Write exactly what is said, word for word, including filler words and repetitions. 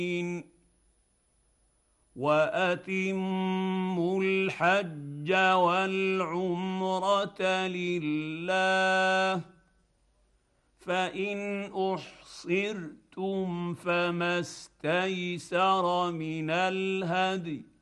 واتموا الحج والعمره لله فان احصرتم فما استيسر من الهدي